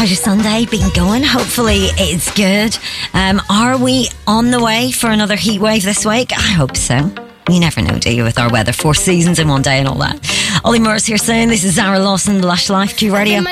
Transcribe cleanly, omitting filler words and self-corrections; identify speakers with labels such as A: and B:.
A: How's your Sunday been going? Hopefully it's good. Are we on the way for another heat wave this week? I hope so. You never know, do you, with our weather? 4 seasons in one day and all that. Ollie Moore's here saying this is Zara Lawson, Lush Life, Q Radio.